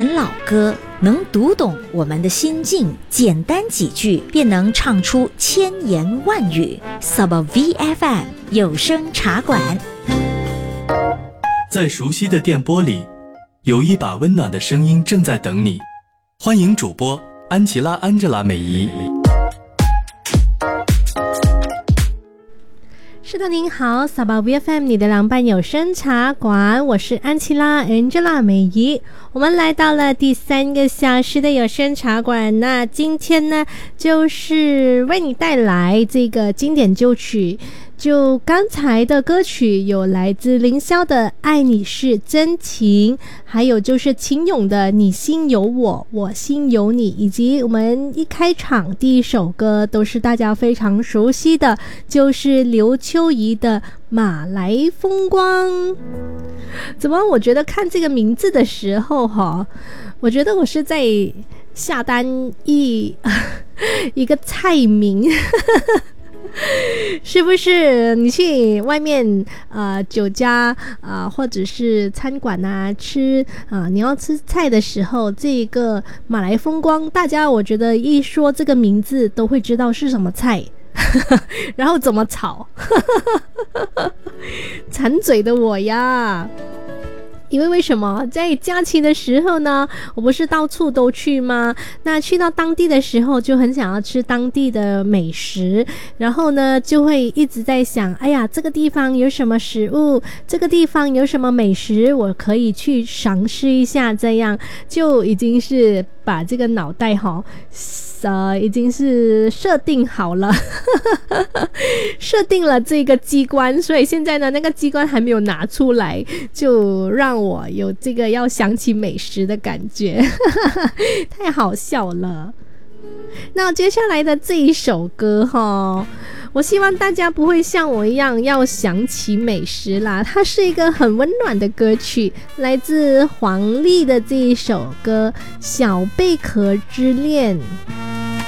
年老歌，能读懂我们的心境，简单几句便能唱出千言万语。Saba VFM 有声茶馆， 在熟悉的电波里，有一把温暖的声音正在等你。欢迎主播安琪拉·美仪。 是的，您好，Saba VFM 你的良伴有声茶馆，我是安琪拉·美仪。我们来到了第3个小时的有声茶馆，那今天呢，就是为你带来这个经典旧曲。就刚才的歌曲有来自凌霄的《爱你是真情》，还有就是秦勇的《你心有我，我心有你》，以及我们一开场第一首歌都是大家非常熟悉的，就是刘秋怡的《马来风光》。怎么我觉得看这个名字的时候我觉得我是在下单一个菜名是不是你去外面酒家或者是餐馆吃你要吃菜的时候，这个马来风光，大家我觉得一说这个名字都会知道是什么菜然后怎么炒馋嘴的我呀。因为什么？在假期的时候呢，我不是到处都去吗？那去到当地的时候，就很想要吃当地的美食，然后呢，就会一直在想，哎呀，这个地方有什么食物，这个地方有什么美食，我可以去尝试一下，这样就已经是把这个脑袋已经是设定好了设定了这个机关，所以现在呢，那个机关还没有拿出来，就让我有这个要想起美食的感觉太好笑了。那接下来的这一首歌我希望大家不会像我一样要想起美食啦，它是一个很温暖的歌曲，来自黄丽的这一首歌《小贝壳之恋》。